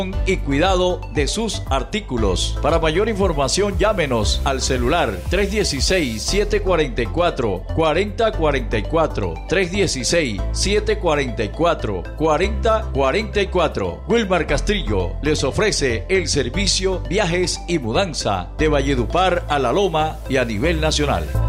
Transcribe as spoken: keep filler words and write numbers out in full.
y cuidado de sus artículos. Para mayor información llámenos al celular tres uno seis, siete cuatro cuatro, cuatro cero cuatro cuatro, tres uno seis, siete cuatro cuatro, cuatro cero cuatro cuatro. Wilmar Castrillo les ofrece el servicio viajes y mudanza de Valledupar a La Loma y a nivel nacional.